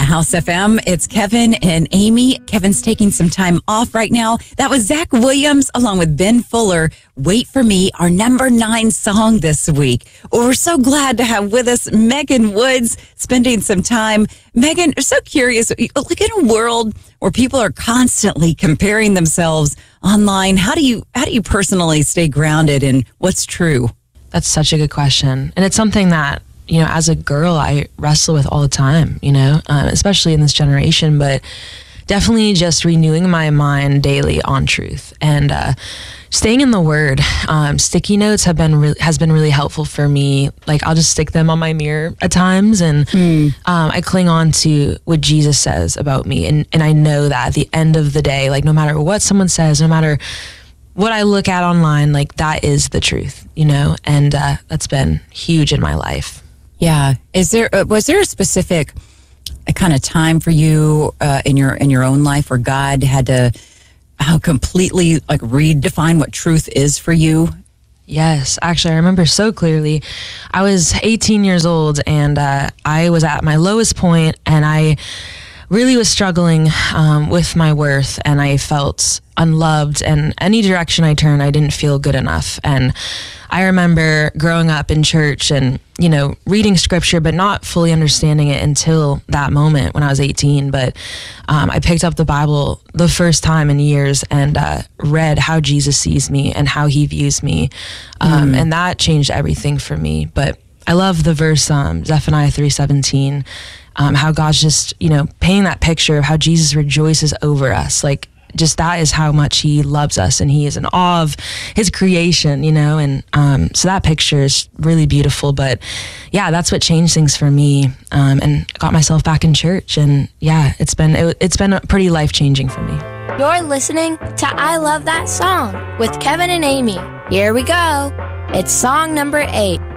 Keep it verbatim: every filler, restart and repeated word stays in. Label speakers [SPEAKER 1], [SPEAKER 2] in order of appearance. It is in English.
[SPEAKER 1] House F M. It's Kevin and Amy. Kevin's taking some time off right now. That was Zach Williams along with Ben Fuller. Wait for Me, our number nine song this week. Well, we're so glad to have with us Megan Woods spending some time. Megan, I'm so curious. Look, in a world where people are constantly comparing themselves online, how do you how do you personally stay grounded in what's true?
[SPEAKER 2] That's such a good question. And it's something that, you know, as a girl, I wrestle with all the time, you know, um, especially in this generation, but definitely just renewing my mind daily on truth and uh, staying in the Word. Um, sticky notes have been re- has been really helpful for me. Like, I'll just stick them on my mirror at times, and mm. um, I cling on to what Jesus says about me. And, and I know that at the end of the day, like, no matter what someone says, no matter what I look at online, like, that is the truth, you know, and uh, that's been huge in my life.
[SPEAKER 1] Yeah. Is there, uh, was there a specific a kind of time for you uh, in your, in your own life where God had to how completely like redefine what truth is for you?
[SPEAKER 2] Yes, actually, I remember so clearly. I was eighteen years old, and uh, I was at my lowest point, and I really was struggling um, with my worth, and I felt unloved, and any direction I turned, I didn't feel good enough. And I remember growing up in church and, you know, reading scripture, but not fully understanding it until that moment when I was eighteen. But um, I picked up the Bible the first time in years and uh, read how Jesus sees me and how he views me. Um, mm. And that changed everything for me. But I love the verse, um, Zephaniah three seventeen, um, how God's just, you know, painting that picture of how Jesus rejoices over us. Like, just that is how much he loves us, and he is in awe of his creation, you know, and um, so that picture is really beautiful. But yeah, that's what changed things for me, um, and got myself back in church, and yeah, it's been it, it's been pretty life-changing for me.
[SPEAKER 3] You're listening to I Love That Song with Kevin and Amy. Here we go. It's song number eight.